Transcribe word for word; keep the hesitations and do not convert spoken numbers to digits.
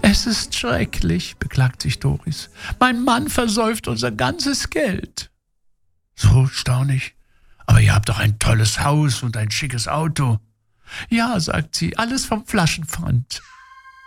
Es ist schrecklich, beklagt sich Doris. Mein Mann versäuft unser ganzes Geld. So, staune ich. Aber ihr habt doch ein tolles Haus und ein schickes Auto. Ja, sagt sie, alles vom Flaschenpfand.